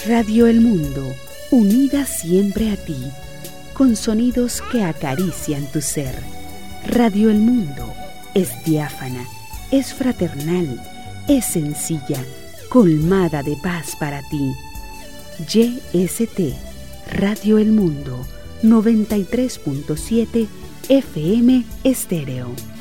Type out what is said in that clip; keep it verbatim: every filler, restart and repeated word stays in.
Radio El Mundo, unida siempre a ti, con sonidos que acarician tu ser. Radio El Mundo es diáfana, es fraternal, es sencilla, colmada de paz para ti. Y S T, Radio El Mundo, noventa y tres punto siete F M Estéreo.